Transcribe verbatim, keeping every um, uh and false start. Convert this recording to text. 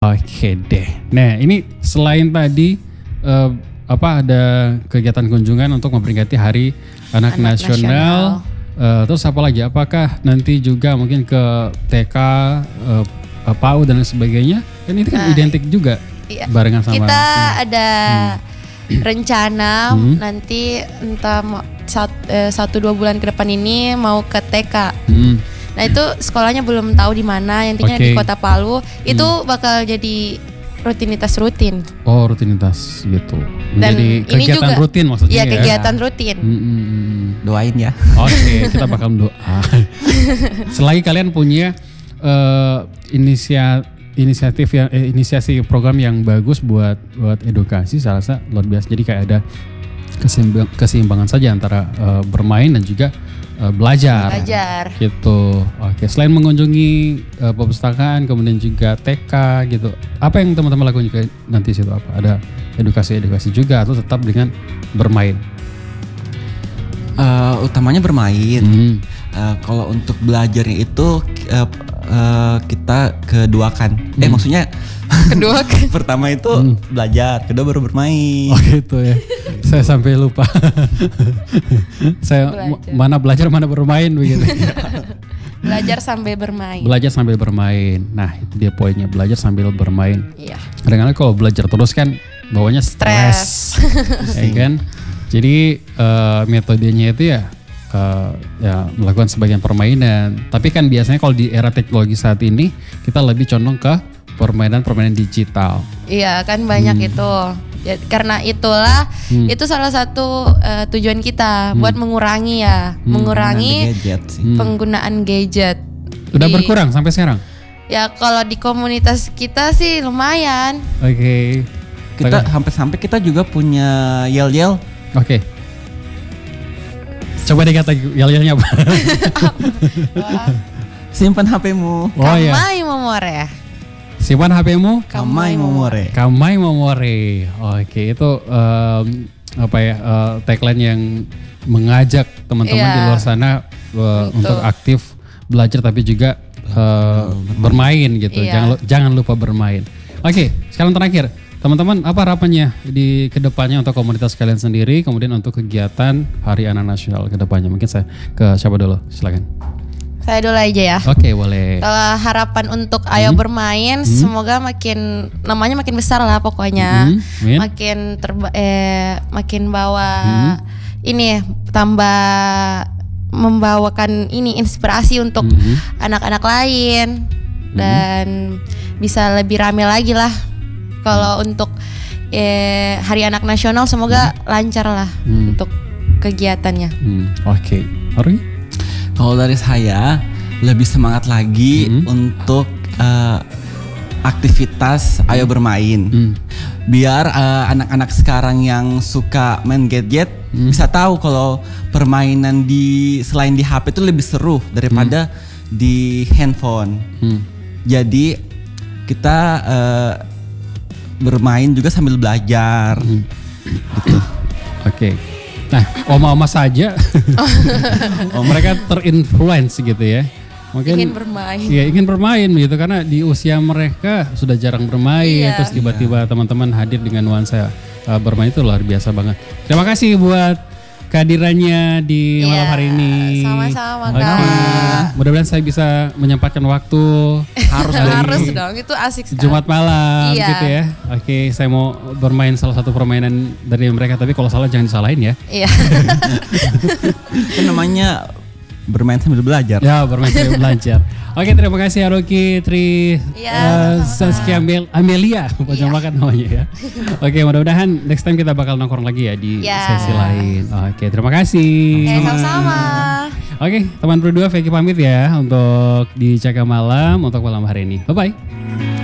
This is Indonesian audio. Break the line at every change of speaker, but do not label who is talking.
Oke deh. Nah ini selain tadi uh, apa ada kegiatan kunjungan untuk memperingati Hari Anak,
Anak
Nasional.
Nasional.
Uh, terus apa lagi? Apakah nanti juga mungkin ke T K, uh, P A U dan lain sebagainya? Kan itu kan
Nah,
identik juga
iya.
barengan sama.
Kita
hmm.
ada hmm. rencana hmm. nanti entah satu, eh, satu dua bulan ke depan ini mau ke T K. Hmm. Nah itu sekolahnya belum tahu di mana, intinya okay. di Kota Palu. Itu hmm. bakal jadi rutinitas rutin.
Oh rutinitas gitu.
Dan
jadi kegiatan
juga,
rutin maksudnya
iya,
ya? Iya
kegiatan rutin.
Hmm.
Doain ya.
Oke okay, kita bakal doa. Selagi kalian punya uh, inisia, inisiatif yang eh, inisiasi program yang bagus buat buat edukasi, saya rasa luar biasa. Jadi kayak ada Keseimbang, keseimbangan saja antara uh, bermain dan juga uh, belajar.
Belajar.
Gitu. Oke, selain mengunjungi uh, perpustakaan, kemudian juga T K gitu. Apa yang teman-teman lakukan juga nanti situ apa? Ada edukasi-edukasi juga atau tetap dengan bermain?
Uh, utamanya bermain.
Hmm.
Uh, kalau untuk belajarnya itu uh, uh, kita keduakan. Hmm. Eh maksudnya
kedua kan.
Pertama itu hmm. belajar, kedua baru bermain.
Oh gitu ya. Saya sampai lupa. Saya belajar. Mana belajar mana bermain begitu.
Belajar sambil bermain.
Belajar sambil bermain. Nah, itu dia poinnya, belajar sambil bermain.
Iya.
Kadang-kadang kalau belajar terus kan bawanya stres. Ya kan? Jadi uh, metodenya itu ya uh, ya melakukan sebagian permainan. Tapi kan biasanya kalau di era teknologi saat ini kita lebih condong ke permainan-permainan digital. Iya
kan banyak hmm. itu. Ya, karena itulah hmm. itu salah satu uh, tujuan kita hmm. buat mengurangi ya, hmm. mengurangi
gadget
penggunaan gadget.
Udah
di,
berkurang sampai sekarang?
Ya kalau di komunitas kita sih lumayan.
Oke. Okay.
Kita sampai-sampai kita juga punya yel-yel.
Oke. Okay. Coba deh kata yel-yelnya apa?
Simpan H P-mu.
Oh,
Kamai
ya.
momore.
Simpan H P-mu.
Kamai momore.
Kamai momore. Oke, itu um, apa ya uh, tagline yang mengajak teman-teman yeah. di luar sana uh, untuk aktif belajar tapi juga uh, bermain gitu. Yeah. Jangan jangan lupa bermain. Oke, sekarang terakhir. Teman-teman, apa harapannya di kedepannya untuk komunitas kalian sendiri, kemudian untuk kegiatan Hari Anak Nasional kedepannya? Mungkin saya ke siapa dulu, silakan.
Saya dulu aja ya.
Oke, okay, boleh.
Kalau harapan untuk Ayo hmm. Bermain, hmm. semoga makin namanya makin besar lah pokoknya, hmm. makin terba eh makin bawa hmm. ini tambah membawakan ini inspirasi untuk anak-anak hmm. lain dan hmm. bisa lebih rame lagi lah. Kalau untuk eh, Hari Anak Nasional semoga hmm. lancar lah hmm. untuk kegiatannya.
Hmm. Oke, okay. Ari?
Kalau dari saya lebih semangat lagi hmm. untuk uh, aktivitas Ayo Bermain. Hmm. Biar uh, anak-anak sekarang yang suka main gadget hmm. bisa tahu kalau permainan di selain di H P itu lebih seru daripada hmm. di handphone. Hmm. Jadi kita uh, bermain juga sambil belajar. Hmm. Gitu.
Oke. Okay. Nah, oma-oma saja, oh, mereka terinfluence gitu ya. Mungkin
ingin bermain.
Iya, ingin bermain gitu karena di usia mereka sudah jarang bermain. Iya. Terus tiba-tiba iya. teman-teman hadir dengan nuansa uh, bermain itu luar biasa banget. Terima kasih buat kehadirannya di
iya,
malam hari ini.
Sama-sama
okay.
Kak.
Mudah-mudahan saya bisa menyempatkan waktu.
Harus harus dong, itu asik sekali.
Jumat malam
iya.
gitu ya. Oke, saya mau bermain salah satu permainan dari mereka, tapi kalau salah jangan disalahin ya.
Iya.
Kan namanya bermain sambil belajar.
Ya, bermain sambil belajar. Oke, terima kasih Haruki, Tri,
ya,
uh, Saskia Amel, Amelia, panjang ya. banget namanya ya. Oke, mudah-mudahan next time kita bakal nongkrong lagi ya di ya. sesi lain. Oke, terima kasih.
Oke, sama-sama.
Oke, teman berdua, Vicky pamit ya untuk di Jaga Malam untuk malam hari ini. Bye-bye.